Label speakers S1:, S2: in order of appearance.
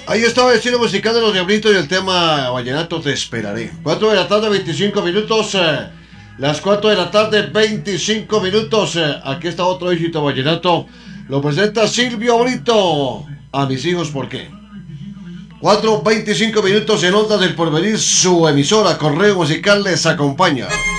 S1: Ahí estaba el estilo musical de Los Diablitos y el tema vallenato Te Esperaré. 4 de la tarde, 25 minutos. Las 4 de la tarde, 25 minutos. Aquí está otro éxito vallenato. Lo presenta Silvio Brito. A mis hijos, ¿por qué? 4:25 minutos en Ondas del Porvenir. Su emisora Correo Musical les acompaña.